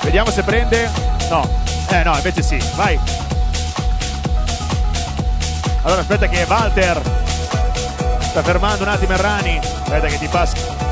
Vediamo se prende. No. No, invece sì. Vai. Allora aspetta che Walter sta fermando un attimo Errani. Aspetta che ti passa.